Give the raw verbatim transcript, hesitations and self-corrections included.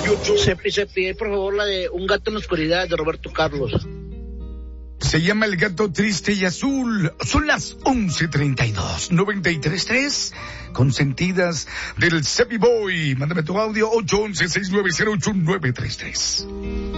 Se, se pide, por favor, la de Un gato en la oscuridad de Roberto Carlos. Se llama El gato triste y azul. Son las once treinta y dos, noventa y tres punto tres. Consentidas del Sebi Boy. Mándame tu audio ocho once, seis nueve cero, ocho nueve tres tres.